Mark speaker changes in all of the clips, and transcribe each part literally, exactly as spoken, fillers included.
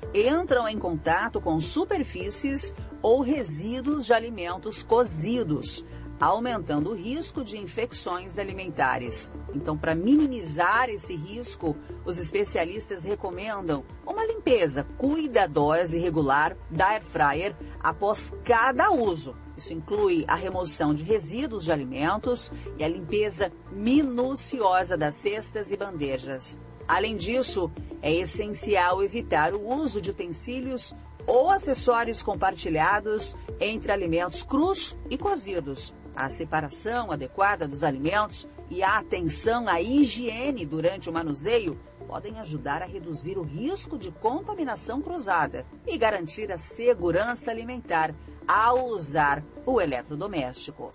Speaker 1: entram em contato com superfícies ou resíduos de alimentos cozidos, aumentando o risco de infecções alimentares. Então, para minimizar esse risco, os especialistas recomendam uma limpeza cuidadosa e regular da air fryer após cada uso. Isso inclui a remoção de resíduos de alimentos e a limpeza minuciosa das cestas e bandejas. Além disso, é essencial evitar o uso de utensílios ou acessórios compartilhados entre alimentos crus e cozidos. A separação adequada dos alimentos e a atenção à higiene durante o manuseio podem ajudar a reduzir o risco de contaminação cruzada e garantir a segurança alimentar ao usar o eletrodoméstico.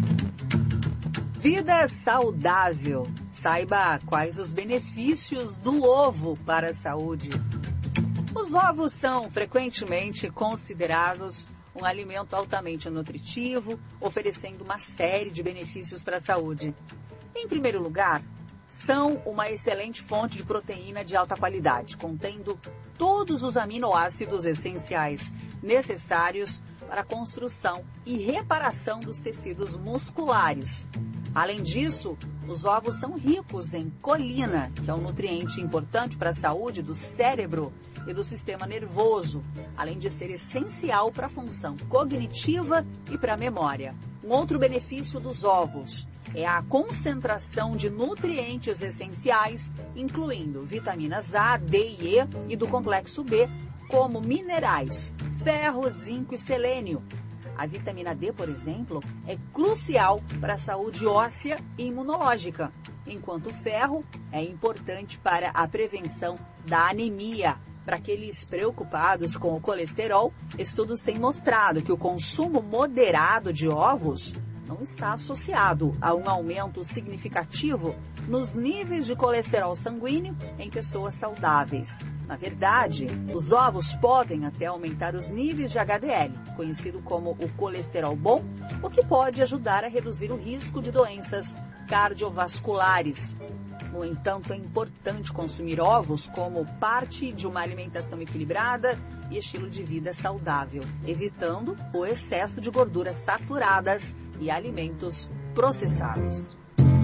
Speaker 1: Vida saudável. Saiba quais os benefícios do ovo para a saúde. Os ovos são frequentemente considerados um alimento altamente nutritivo, oferecendo uma série de benefícios para a saúde. Em primeiro lugar, são uma excelente fonte de proteína de alta qualidade, contendo todos os aminoácidos essenciais necessários para a construção e reparação dos tecidos musculares. Além disso, os ovos são ricos em colina, que é um nutriente importante para a saúde do cérebro e do sistema nervoso, além de ser essencial para a função cognitiva e para a memória. Um outro benefício dos ovos é a concentração de nutrientes essenciais, incluindo vitaminas A, D e E e do complexo B, como minerais, ferro, zinco e selênio. A vitamina D, por exemplo, é crucial para a saúde óssea e imunológica, enquanto o ferro é importante para a prevenção da anemia. Para aqueles preocupados com o colesterol, estudos têm mostrado que o consumo moderado de ovos não está associado a um aumento significativo nos níveis de colesterol sanguíneo em pessoas saudáveis. Na verdade, os ovos podem até aumentar os níveis de H D L, conhecido como o colesterol bom, o que pode ajudar a reduzir o risco de doenças cardiovasculares. No entanto, é importante consumir ovos como parte de uma alimentação equilibrada e estilo de vida saudável, evitando o excesso de gorduras saturadas e alimentos processados.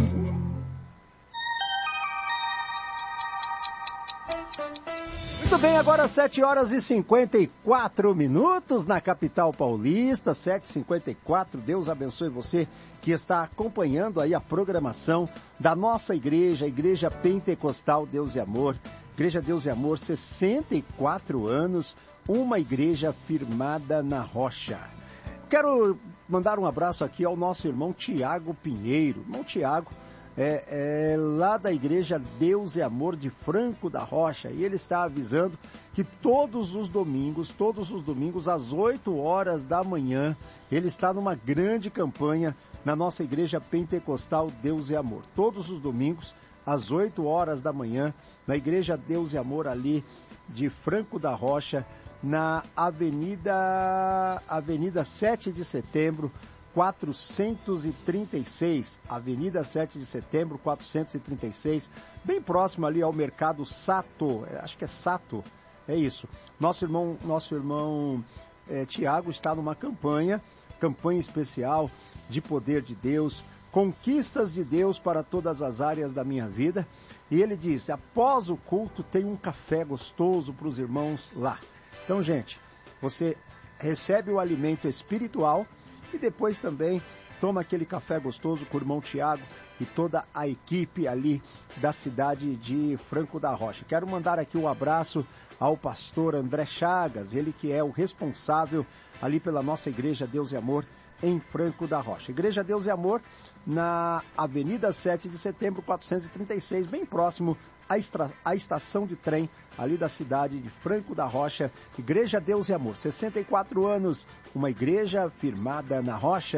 Speaker 2: Muito bem, agora sete horas e cinquenta e quatro minutos na capital paulista, sete e cinquenta e quatro. Deus abençoe você que está acompanhando aí a programação da nossa igreja, a Igreja Pentecostal Deus e Amor. Igreja Deus e Amor, sessenta e quatro anos, uma igreja firmada na rocha. Quero mandar um abraço aqui ao nosso irmão Tiago Pinheiro. Irmão Tiago, É, é lá da Igreja Deus e Amor de Franco da Rocha, e ele está avisando que todos os domingos, todos os domingos às oito horas da manhã, ele está numa grande campanha na nossa Igreja Pentecostal Deus e Amor. Todos os domingos às oito horas da manhã, na Igreja Deus e Amor ali de Franco da Rocha, na Avenida, Avenida sete de Setembro, quatrocentos e trinta e seis, Avenida sete de Setembro, quatrocentos e trinta e seis, bem próximo ali ao Mercado Sato, acho que é Sato, é isso. Nosso irmão, nosso irmão é, Tiago está numa campanha, campanha especial de poder de Deus, conquistas de Deus para todas as áreas da minha vida, e ele disse, após o culto tem um café gostoso para os irmãos lá. Então, gente, você recebe o alimento espiritual e depois também toma aquele café gostoso com o irmão Tiago e toda a equipe ali da cidade de Franco da Rocha. Quero mandar aqui um abraço ao pastor André Chagas, ele que é o responsável ali pela nossa Igreja Deus e Amor em Franco da Rocha. Igreja Deus e Amor na Avenida sete de Setembro, quatrocentos e trinta e seis, bem próximo à, extra, à estação de trem ali da cidade de Franco da Rocha. Igreja Deus e Amor, sessenta e quatro anos, uma igreja firmada na rocha.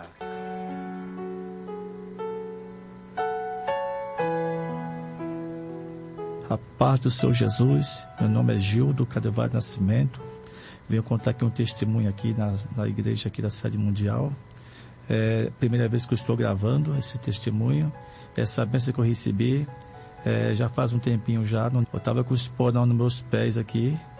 Speaker 3: A paz do Senhor Jesus, meu nome é Gil do Cadeval Nascimento, venho contar aqui um testemunho aqui na, na igreja aqui da Sede Mundial. É a primeira vez que eu estou gravando esse testemunho, essa bênção que eu recebi, é, já faz um tempinho já, eu estava com os porão nos meus pés aqui,